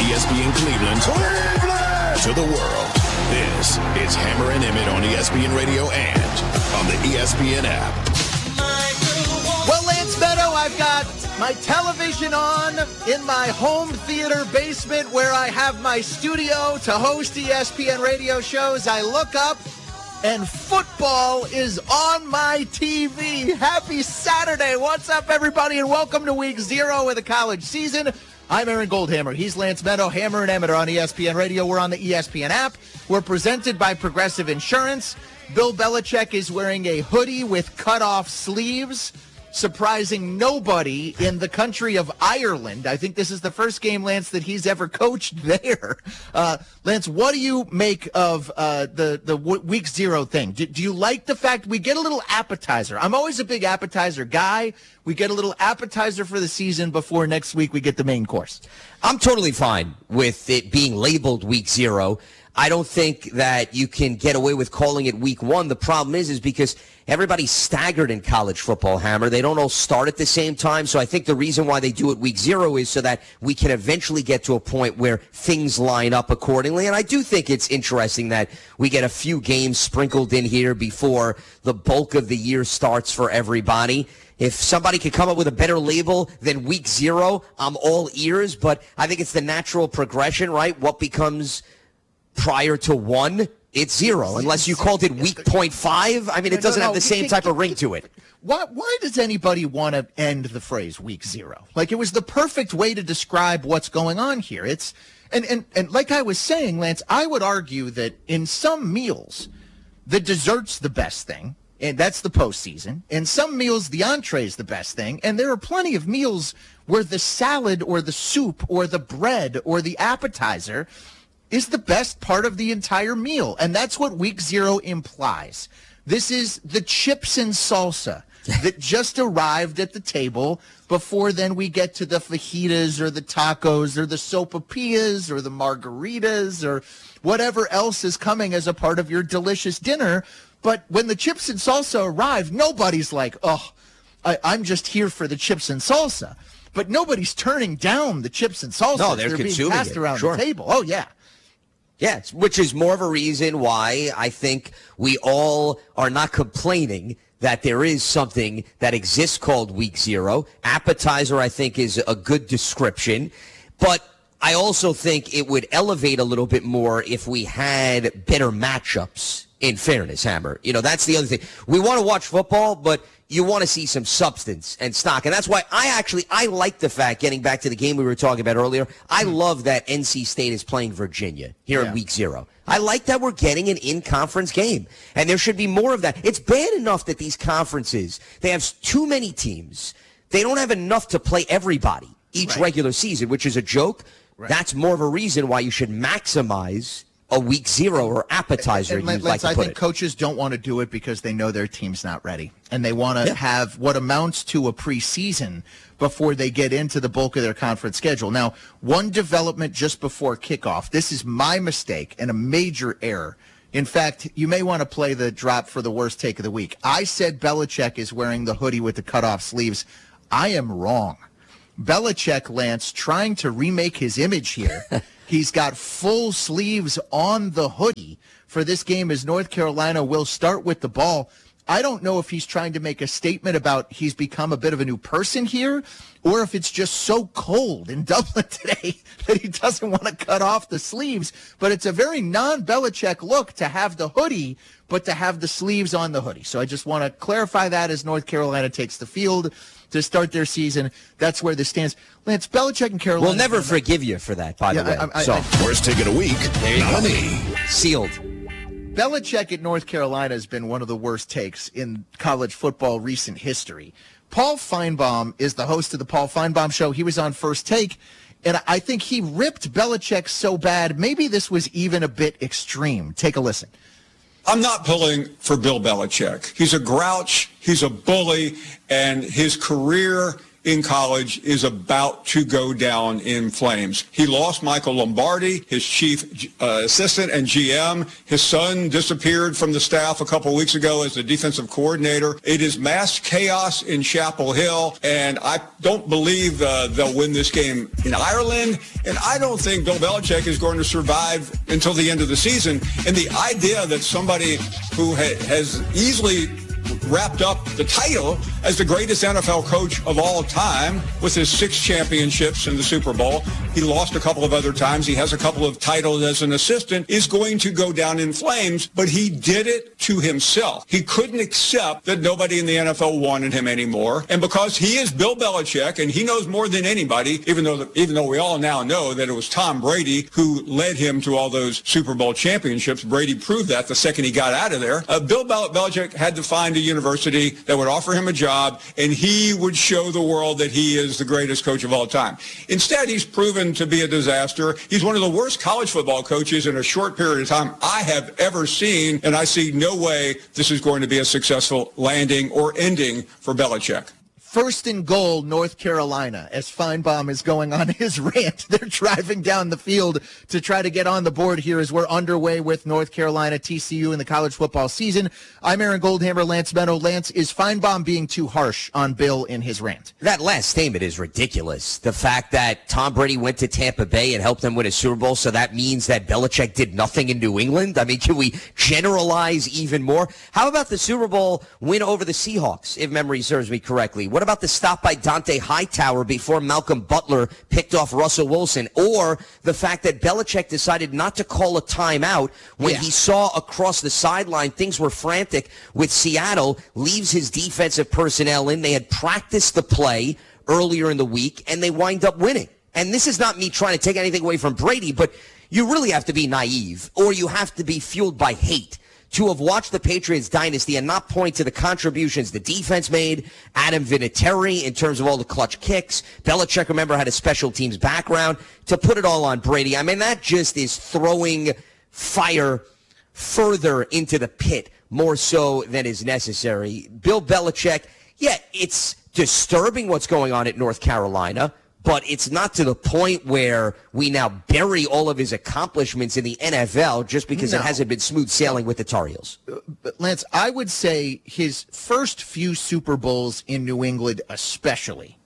ESPN Cleveland, to the world. This is Hammer and Emmett on ESPN Radio and on the ESPN app. Well, Lance Meadow, I've got my television on in my home theater basement where I have my studio to host ESPN radio shows. I look up and football is on my TV. Happy Saturday. What's up, everybody, and welcome to week 0 of the college season. I'm Aaron Goldhammer. He's Lance Meadow. Hammer and Emmett are on ESPN Radio. We're on the ESPN app. We're presented by Progressive Insurance. Bill Belichick is wearing a hoodie with cut-off sleeves, surprising nobody in the country of Ireland. I think this is the first game, Lance, that he's ever coached there. Lance, what do you make of the week 0 thing? Do you like the fact we get a little appetizer? I'm always a big appetizer guy. We get a little appetizer for the season before next week we get the main course. I'm totally fine with it being labeled week 0. I don't think that you can get away with calling it week 1. The problem is because everybody's staggered in college football, Hammer. They don't all start at the same time. So I think the reason why they do it week 0 is so that we can eventually get to a point where things line up accordingly. And I do think it's interesting that we get a few games sprinkled in here before the bulk of the year starts for everybody. If somebody could come up with a better label than week 0, I'm all ears. But I think it's the natural progression, right? What becomes prior to 1, it's 0. Unless you called it week 0.5. I mean, it doesn't have the same type of ring to it. Why does anybody want to end the phrase week 0? Like, it was the perfect way to describe what's going on here. It's and like I was saying, Lance, I would argue that in some meals, the dessert's the best thing, and that's the postseason. In some meals, the entree's the best thing, and there are plenty of meals where the salad or the soup or the bread or the appetizer is the best part of the entire meal. And that's what week 0 implies. This is the chips and salsa that just arrived at the table before then we get to the fajitas or the tacos or the sopapillas or the margaritas or whatever else is coming as a part of your delicious dinner. But when the chips and salsa arrive, nobody's like, oh, I'm just here for the chips and salsa. But nobody's turning down the chips and salsa. No, they're being passed around the table. Oh, yeah. Yes, which is more of a reason why I think we all are not complaining that there is something that exists called week 0. Appetizer, I think, is a good description. But I also think it would elevate a little bit more if we had better matchups, in fairness, Hammer. You know, that's the other thing. We want to watch football, but you want to see some substance and stock. And that's why I like the fact, getting back to the game we were talking about earlier, I love that NC State is playing Virginia here in week 0. I like that we're getting an in-conference game. And there should be more of that. It's bad enough that these conferences, they have too many teams. They don't have enough to play everybody each regular season, which is a joke. Right. That's more of a reason why you should maximize a week 0 or appetizer. I think coaches don't want to do it because they know their team's not ready. And they want to have what amounts to a preseason before they get into the bulk of their conference schedule. Now, one development just before kickoff. This is my mistake and a major error. In fact, you may want to play the drop for the worst take of the week. I said Belichick is wearing the hoodie with the cutoff sleeves. I am wrong. Belichick, Lance, trying to remake his image here. He's got full sleeves on the hoodie for this game as North Carolina will start with the ball. I don't know if he's trying to make a statement about he's become a bit of a new person here or if it's just so cold in Dublin today that he doesn't want to cut off the sleeves. But it's a very non-Belichick look to have the hoodie, but to have the sleeves on the hoodie. So I just want to clarify that as North Carolina takes the field to start their season. That's where this stands. Lance, Belichick and Carolina. We'll never forgive you for that, by the way. Worst take of the week. There you go. Sealed. Belichick at North Carolina has been one of the worst takes in college football recent history. Paul Feinbaum is the host of the Paul Feinbaum Show. He was on First Take, and I think he ripped Belichick so bad, maybe this was even a bit extreme. Take a listen. I'm not pulling for Bill Belichick. He's a grouch, he's a bully, and his career in college is about to go down in flames. He lost Michael Lombardi, his chief assistant and GM. His son disappeared from the staff a couple weeks ago as the defensive coordinator. It is mass chaos in Chapel Hill, and I don't believe they'll win this game in Ireland, and I don't think Bill Belichick is going to survive until the end of the season. And the idea that somebody who has easily wrapped up the title as the greatest NFL coach of all time with his 6 championships in the Super Bowl. He lost a couple of other times. He has a couple of titles as an assistant, is going to go down in flames, but he did it to himself. He couldn't accept that nobody in the NFL wanted him anymore. And because he is Bill Belichick and he knows more than anybody, even though we all now know that it was Tom Brady who led him to all those Super Bowl championships. Brady proved that the second he got out of there. Bill Belichick had to find a university that would offer him a job, and he would show the world that he is the greatest coach of all time. Instead, he's proven to be a disaster. He's one of the worst college football coaches in a short period of time I have ever seen, and I see no way this is going to be a successful landing or ending for Belichick. First and goal, North Carolina, as Feinbaum is going on his rant. They're driving down the field to try to get on the board here as we're underway with North Carolina, TCU in the college football season. I'm Aaron Goldhammer, Lance Meadow. Lance, is Feinbaum being too harsh on Bill in his rant? That last statement is ridiculous. The fact that Tom Brady went to Tampa Bay and helped them win a Super Bowl, so that means that Belichick did nothing in New England? I mean, can we generalize even more? How about the Super Bowl win over the Seahawks, if memory serves me correctly? What about the stop by Dante Hightower before Malcolm Butler picked off Russell Wilson? Or the fact that Belichick decided not to call a timeout when he saw across the sideline things were frantic with Seattle, leaves his defensive personnel in. They had practiced the play earlier in the week, and they wind up winning. And this is not me trying to take anything away from Brady, but you really have to be naive, or you have to be fueled by hate to have watched the Patriots dynasty and not point to the contributions the defense made, Adam Vinatieri in terms of all the clutch kicks. Belichick, remember, had a special teams background. To put it all on Brady, I mean, that just is throwing fire further into the pit more so than is necessary. Bill Belichick, it's disturbing what's going on at North Carolina, but it's not to the point where we now bury all of his accomplishments in the NFL just because it hasn't been smooth sailing with the Tar Heels. But Lance, I would say his first few Super Bowls in New England especially,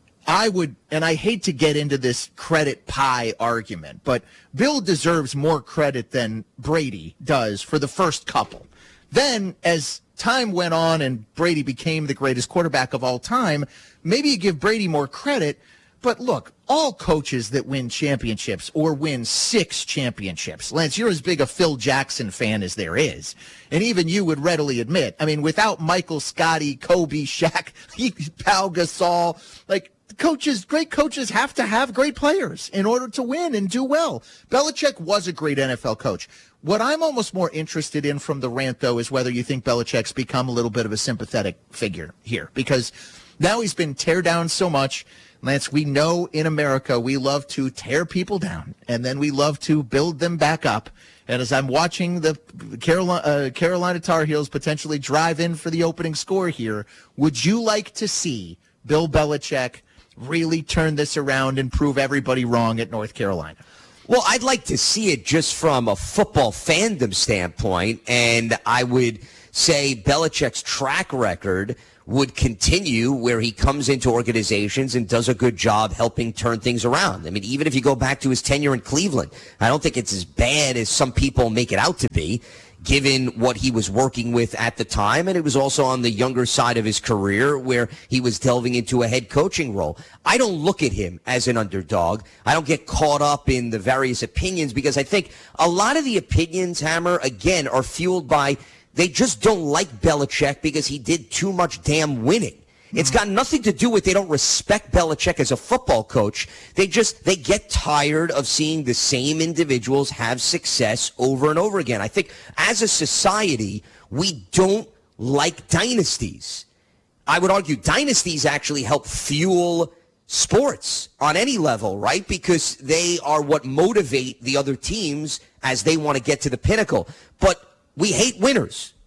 and I hate to get into this credit pie argument, but Bill deserves more credit than Brady does for the first couple. Then, as time went on and Brady became the greatest quarterback of all time, maybe you give Brady more credit. But look, all coaches that win championships or win 6 championships, Lance, you're as big a Phil Jackson fan as there is. And even you would readily admit, I mean, without Michael, Scotty, Kobe, Shaq, Pau Gasol, great coaches have to have great players in order to win and do well. Belichick was a great NFL coach. What I'm almost more interested in from the rant, though, is whether you think Belichick's become a little bit of a sympathetic figure here. Because now he's been teared down so much. Lance, we know in America we love to tear people down, and then we love to build them back up. And as I'm watching the Carolina Tar Heels potentially drive in for the opening score here, would you like to see Bill Belichick really turn this around and prove everybody wrong at North Carolina? Well, I'd like to see it just from a football fandom standpoint, and I would say Belichick's track record would continue where he comes into organizations and does a good job helping turn things around. I mean, even if you go back to his tenure in Cleveland, I don't think it's as bad as some people make it out to be, given what he was working with at the time. And it was also on the younger side of his career where he was delving into a head coaching role. I don't look at him as an underdog. I don't get caught up in the various opinions because I think a lot of the opinions, Hammer, again, are fueled by they just don't like Belichick because he did too much damn winning. It's got nothing to do with they don't respect Belichick as a football coach. They get tired of seeing the same individuals have success over and over again. I think as a society, we don't like dynasties. I would argue dynasties actually help fuel sports on any level, right? Because they are what motivate the other teams as they want to get to the pinnacle. But we hate winners.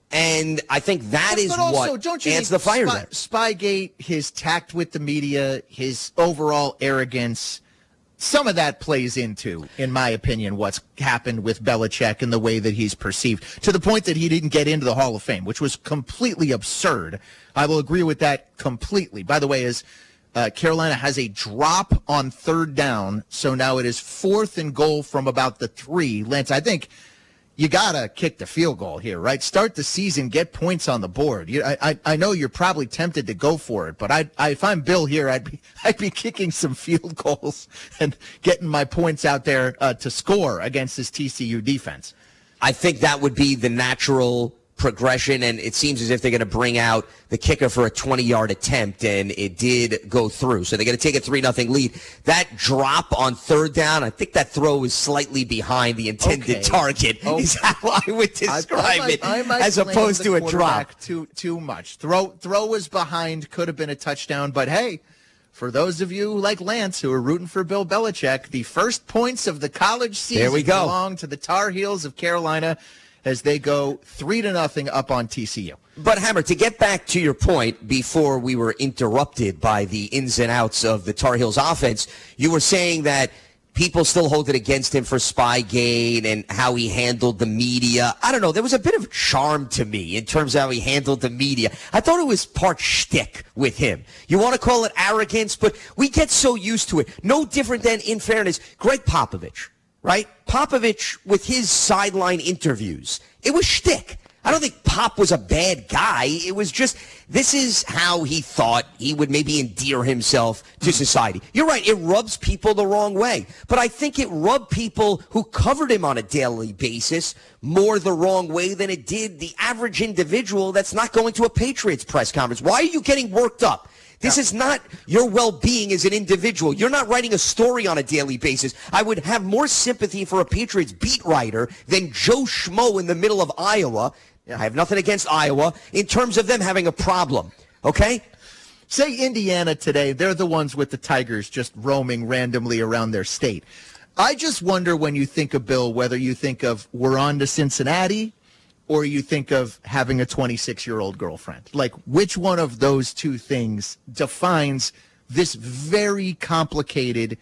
And I think that is also, what don't you adds the fire there. Spygate, his tact with the media, his overall arrogance, some of that plays into, in my opinion, what's happened with Belichick and the way that he's perceived, to the point that he didn't get into the Hall of Fame, which was completely absurd. I will agree with that completely. By the way, Carolina has a drop on third down, so now it is 4th and goal from about the 3. Lance, I think you got to kick the field goal here, right? Start the season, get points on the board. I know you're probably tempted to go for it, but if I'm Bill here, I'd be kicking some field goals and getting my points out there to score against this TCU defense. I think that would be the natural progression, and it seems as if they're going to bring out the kicker for a 20-yard attempt, and it did go through. So they're going to take a 3-0 lead. That drop on third down, I think that throw is slightly behind the intended target, is how I would describe it, as opposed to a drop. Too much. Throw was behind, could have been a touchdown, but hey, for those of you like Lance who are rooting for Bill Belichick, the first points of the college season belong to the Tar Heels of Carolina as they go 3-0 up on TCU. But, Hammer, to get back to your point before we were interrupted by the ins and outs of the Tar Heels offense, you were saying that people still hold it against him for Spygate and how he handled the media. I don't know. There was a bit of charm to me in terms of how he handled the media. I thought it was part shtick with him. You want to call it arrogance, but we get so used to it. No different than, in fairness, Greg Popovich. Right? Popovich, with his sideline interviews, it was shtick. I don't think Pop was a bad guy. It was just, this is how he thought he would maybe endear himself to society. You're right, it rubs people the wrong way. But I think it rubbed people who covered him on a daily basis more the wrong way than it did the average individual that's not going to a Patriots press conference. Why are you getting worked up? This is not your well-being as an individual. You're not writing a story on a daily basis. I would have more sympathy for a Patriots beat writer than Joe Schmo in the middle of Iowa. I have nothing against Iowa in terms of them having a problem, okay? Say Indiana today, they're the ones with the Tigers just roaming randomly around their state. I just wonder when you think of Bill, whether you think of we're on to Cincinnati or you think of having a 26-year-old girlfriend. Like, which one of those two things defines this very complicated,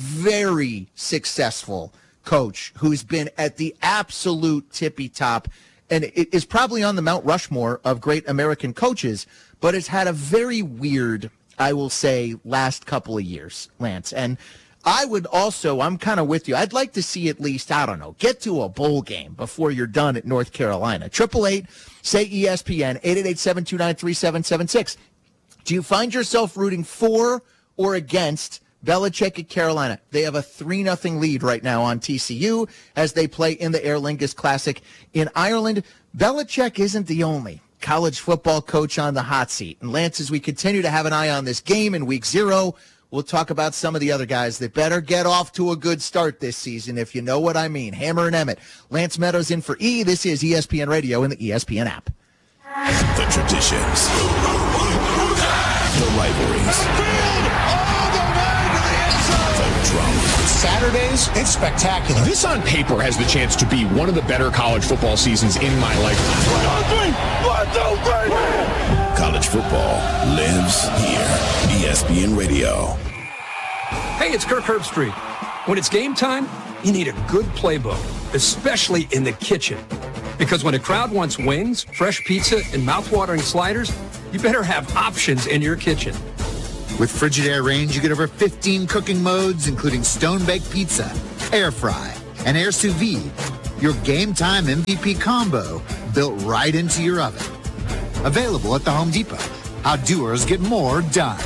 very successful coach who's been at the absolute tippy top and it is probably on the Mount Rushmore of great American coaches, but has had a very weird, I will say, last couple of years, Lance. And I would also, I'm kind of with you. I'd like to see at least, I don't know, get to a bowl game before you're done at North Carolina. 888, say ESPN, 888-729-3776. Do you find yourself rooting for or against Belichick at Carolina? They have a 3-0 lead right now on TCU as they play in the Aer Lingus Classic in Ireland. Belichick isn't the only college football coach on the hot seat. And Lance, as we continue to have an eye on this game in week 0, we'll talk about some of the other guys that better get off to a good start this season, if you know what I mean. Hammer and Emmett. Lance Meadows in for E. This is ESPN Radio and the ESPN app. The traditions. The rivalries. The drama. Saturdays, it's spectacular. This on paper has the chance to be one of the better college football seasons in my lifetime. College football lives here. ESPN Radio. Hey, it's Kirk Herbstreit. When it's game time, you need a good playbook, especially in the kitchen. Because when a crowd wants wings, fresh pizza, and mouth-watering sliders, you better have options in your kitchen. With Frigidaire range, you get over 15 cooking modes, including stone-baked pizza, air fry, and air sous vide. Your game time MVP combo built right into your oven. Available at the Home Depot. How doers get more done.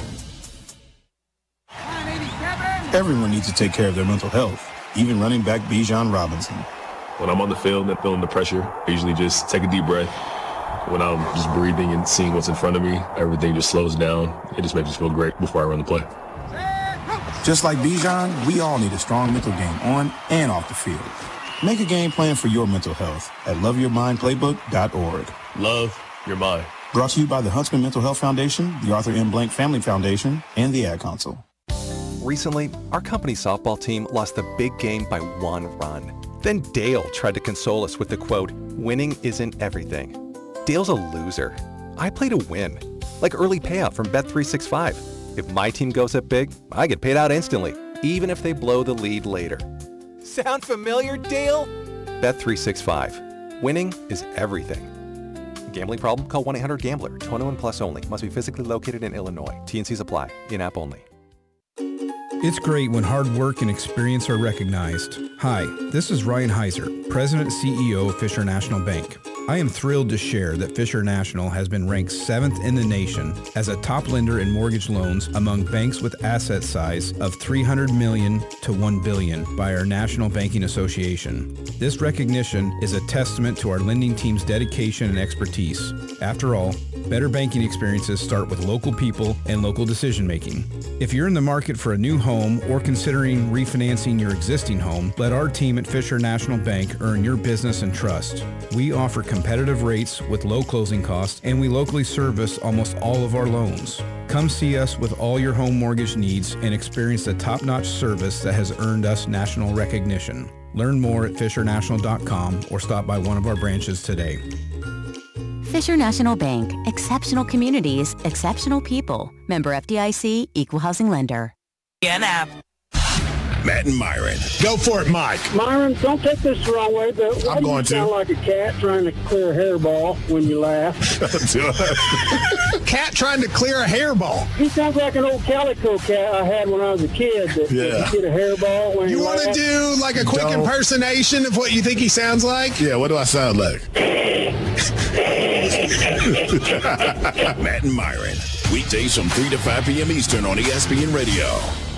Everyone needs to take care of their mental health, even running back Bijan Robinson. When I'm on the field and feeling the pressure, I usually just take a deep breath. When I'm just breathing and seeing what's in front of me, everything just slows down. It just makes me feel great before I run the play. Just like Bijan, we all need a strong mental game on and off the field. Make a game plan for your mental health at loveyourmindplaybook.org. Love your mind. Brought to you by the Huntsman Mental Health Foundation, the Arthur M. Blank Family Foundation, and the Ad Council. Recently, our company softball team lost the big game by 1 run. Then Dale tried to console us with the quote, "Winning isn't everything." Dale's a loser. I play to win. Like early payout from Bet365. If my team goes up big, I get paid out instantly, even if they blow the lead later. Sound familiar, Dale? Bet365. Winning is everything. Gambling problem? Call 1-800-GAMBLER. 21 plus only. Must be physically located in Illinois. T&Cs apply. In-app only. It's great when hard work and experience are recognized. Hi, this is Ryan Heiser, President and CEO of Fisher National Bank. I am thrilled to share that Fisher National has been ranked 7th in the nation as a top lender in mortgage loans among banks with asset size of $300 million to $1 billion by our National Banking Association. This recognition is a testament to our lending team's dedication and expertise. After all, better banking experiences start with local people and local decision making. If you're in the market for a new home or considering refinancing your existing home, let our team at Fisher National Bank earn your business and trust. We offer competitive rates with low closing costs, and we locally service almost all of our loans. Come see us with all your home mortgage needs and experience the top-notch service that has earned us national recognition. Learn more at fishernational.com or stop by one of our branches today. Fisher National Bank. Exceptional communities, exceptional people. Member FDIC, Equal Housing Lender. Matt and Myron. Go for it, Mike. Myron, don't take this the wrong way, but why do you sound like a cat trying to clear a hairball when you laugh? Cat trying to clear a hairball. He sounds like an old calico cat I had when I was a kid that you get a hairball when you want to do like a quick impersonation of what you think he sounds like? Yeah, what do I sound like? Matt and Myron. Weekdays from 3 to 5 p.m. Eastern on ESPN Radio.